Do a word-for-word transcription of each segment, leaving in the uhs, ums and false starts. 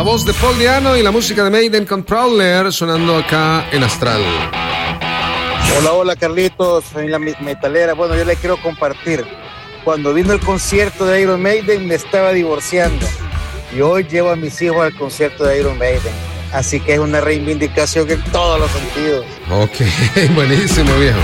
voz de Paul Diano y la música de Maiden con Prowler sonando acá en Astral. Hola, hola Carlitos, soy la metalera. Bueno, yo le quiero compartir. Cuando vino el concierto de Iron Maiden me estaba divorciando y hoy llevo a mis hijos al concierto de Iron Maiden. Así que es una reivindicación en todos los sentidos. Ok, buenísimo, viejo.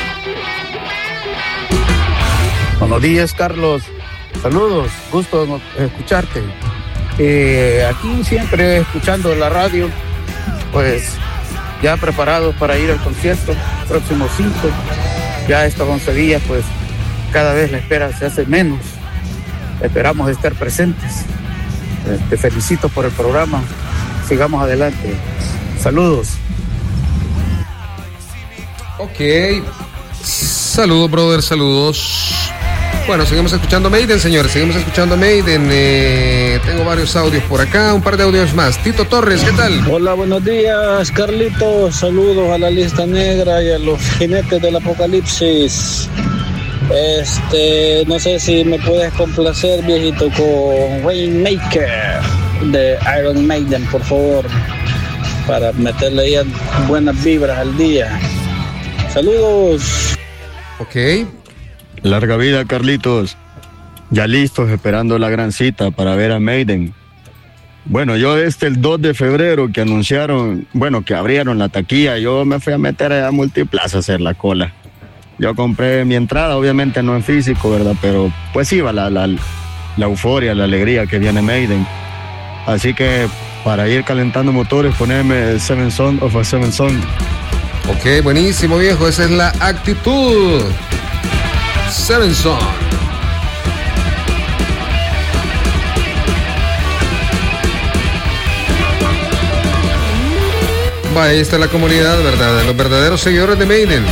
Buenos días, Carlos. Saludos, gusto escucharte. Eh, aquí siempre escuchando la radio, pues ya preparados para ir al concierto, próximo cinco. Ya estos once días, pues cada vez la espera se hace menos. Esperamos estar presentes. Eh, te felicito por el programa. Sigamos adelante. Saludos. Ok. Saludos, brother, saludos. Bueno, seguimos escuchando Maiden, señores. Seguimos escuchando Maiden. Eh, tengo varios audios por acá, un par de audios más. Tito Torres, ¿qué tal? Hola, buenos días, Carlitos. Saludos a la lista negra y a los jinetes del apocalipsis. Este, no sé si me puedes complacer, viejito, con Rainmaker de Iron Maiden, por favor, para meterle ya buenas vibras al día. Saludos. Ok. Larga vida, Carlitos. Ya listos, esperando la gran cita para ver a Maiden. Bueno, yo desde el dos de febrero que anunciaron, bueno, que abrieron la taquilla, yo me fui a meter a Multiplaza a hacer la cola. Yo compré mi entrada, obviamente no en físico, ¿verdad? Pero pues iba la, la, la euforia, la alegría que viene Maiden. Así que para ir calentando motores, ponerme Seven Son of a Seven Son. Ok, buenísimo, viejo. Esa es la actitud. Seven Son. Va, ahí está la comunidad, ¿verdad? Los verdaderos seguidores de Maiden.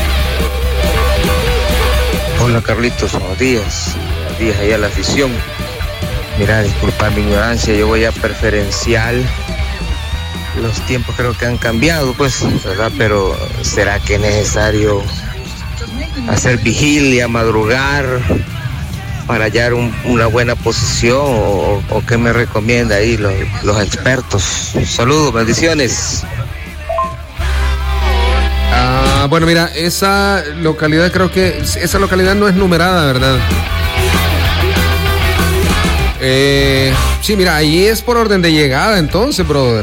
Hola, Carlitos, buenos días. Buenos días ahí a la afición. Mira, disculpa mi ignorancia, yo voy a preferencial. Los tiempos creo que han cambiado, pues, ¿verdad? Pero ¿será que es necesario hacer vigilia, madrugar para hallar un, una buena posición o, o qué me recomienda ahí los, los expertos? Saludos, bendiciones. Ah, bueno, mira, esa localidad creo que esa localidad no es numerada, ¿verdad? Eh, sí, mira, ahí es por orden de llegada, entonces, brother.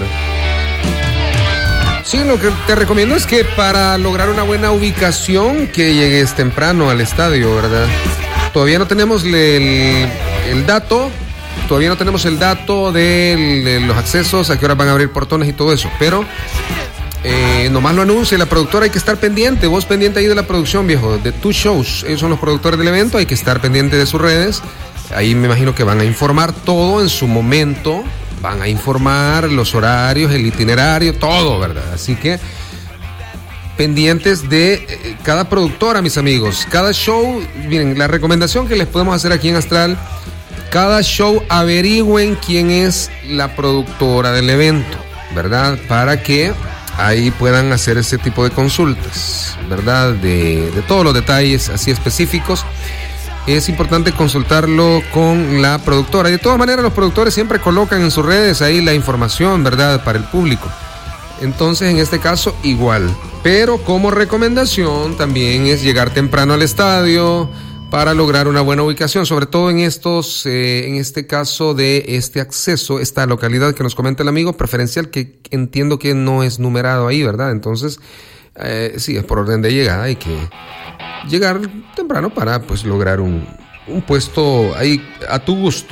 Sí, lo que te recomiendo es que para lograr una buena ubicación que llegues temprano al estadio, ¿verdad? Todavía no tenemos el, el dato, todavía no tenemos el dato de, de los accesos, a qué hora van a abrir portones y todo eso, pero eh, nomás lo anuncia la productora, hay que estar pendiente, vos pendiente ahí de la producción, viejo, de tus shows, ellos son los productores del evento, hay que estar pendiente de sus redes, ahí me imagino que van a informar todo en su momento. Van a informar los horarios, el itinerario, todo, ¿verdad? Así que pendientes de eh, cada productora, mis amigos. Cada show, miren, la recomendación que les podemos hacer aquí en Astral, cada show averigüen quién es la productora del evento, ¿verdad? Para que ahí puedan hacer ese tipo de consultas, ¿verdad? De, de todos los detalles así específicos. Es importante consultarlo con la productora. Y de todas maneras, los productores siempre colocan en sus redes ahí la información, ¿verdad?, para el público. Entonces, en este caso, igual. Pero como recomendación también es llegar temprano al estadio para lograr una buena ubicación, sobre todo en estos, eh, en este caso de este acceso, esta localidad que nos comenta el amigo, preferencial, que entiendo que no es numerado ahí, ¿verdad? Entonces, eh, sí, es por orden de llegada, hay que llegar temprano para pues lograr un, un puesto ahí a tu gusto.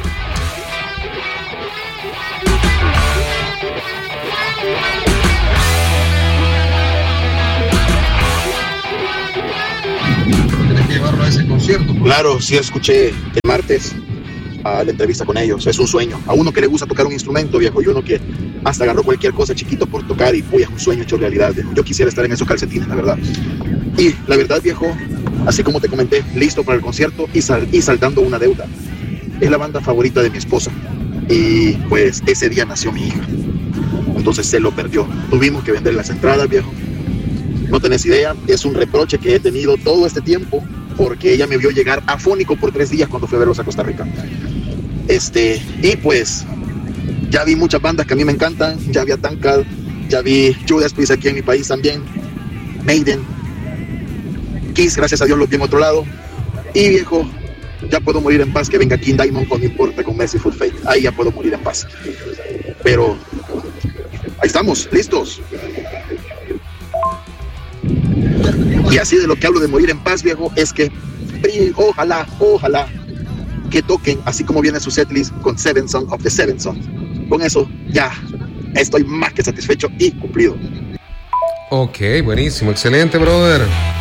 Tienes que llevarlo a ese concierto. Claro, sí escuché el martes a la entrevista con ellos. Es un sueño. A uno que le gusta tocar un instrumento, viejo, y uno que hasta agarró cualquier cosa chiquito por tocar y uy, es un sueño hecho realidad, viejo. Yo quisiera estar en esos calcetines, la verdad. Y la verdad, viejo, así como te comenté, listo para el concierto y, sal, y saldando una deuda. Es la banda favorita de mi esposa. Y pues ese día nació mi hija. Entonces se lo perdió. Tuvimos que vender las entradas, viejo. No tenés idea, es un reproche que he tenido todo este tiempo porque ella me vio llegar afónico por tres días cuando fui a verlos a Costa Rica. Este, y pues Ya vi muchas bandas que a mí me encantan, ya vi a Tankard, ya vi Judas Priest aquí en mi país también, Maiden, Kiss, gracias a Dios los vi en otro lado, y viejo, ya puedo morir en paz que venga King Diamond con No Importa, con Mercyful Fate, ahí ya puedo morir en paz. Pero ahí estamos, listos. Y así de lo que hablo de morir en paz, viejo, es que ojalá, ojalá que toquen así como viene su setlist con Seven Son of the Seven Son. Con eso ya estoy más que satisfecho y cumplido. Ok, buenísimo, excelente, brother.